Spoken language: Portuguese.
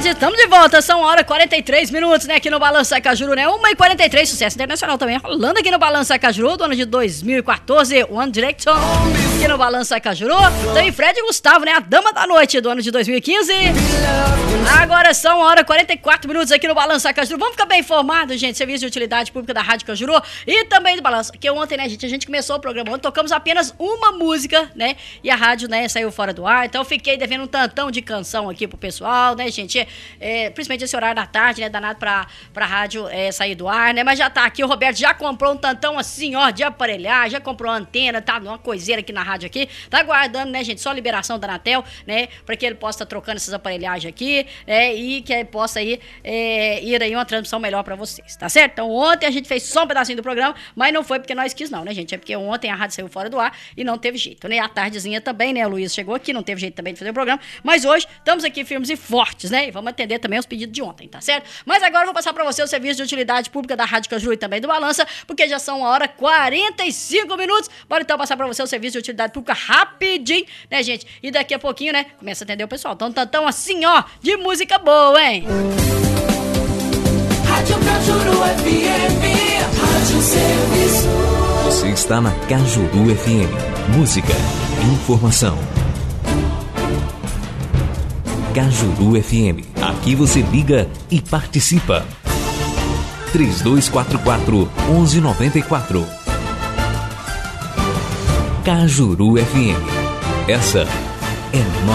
estamos de volta, são 1h43, né, aqui no Balança Cajuru, né, 1h43, sucesso internacional também, rolando aqui no Balança Cajuru, do ano de 2014, One Direction, aqui no Balança Cajuru, também Fred e Gustavo, né, a dama da noite, do ano de 2015, agora são 1h44 aqui no Balança Cajuru, vamos ficar bem informados, gente, serviço de utilidade pública da Rádio Cajuru e também do Balança, que ontem, né, gente, a gente começou o programa, ontem tocamos apenas uma música, né, e a rádio, né, saiu fora do ar, então eu fiquei devendo um tantão de canção aqui pro pessoal, né, gente, principalmente esse horário da tarde, né, danado pra rádio sair do ar, né, mas já tá aqui, o Roberto já comprou um tantão assim, ó, de aparelhar, já comprou uma antena, tá numa coiseira aqui na rádio aqui, tá aguardando, né, gente, só a liberação da Anatel, né, pra que ele possa estar trocando essas aparelhagens aqui, e que ele possa ir aí uma transmissão melhor pra vocês, tá certo? Então ontem a gente fez só um pedacinho do programa, mas não foi porque nós quis não, né, gente, é porque ontem a rádio saiu fora do ar e não teve jeito, né, a tardezinha também, né, o Luiz chegou aqui, não teve jeito também de fazer o programa, mas hoje estamos aqui firmes e fortes, né, e vamos atender também os pedidos de ontem, tá certo? Mas agora eu vou passar pra você o serviço de utilidade pública da Rádio Cajuru e também do Balança, porque já são 1h45, bora então passar pra você o serviço de utilidade pública rapidinho, né, gente, e daqui a pouquinho, né, começa a atender o pessoal, tão assim, ó, de música boa, hein? Rádio Cajuru FM, Rádio Serviço. Você está na Cajuru FM. Música, informação. Cajuru FM. Aqui você liga e participa. 3244-1194. Cajuru FM. Essa é nossa.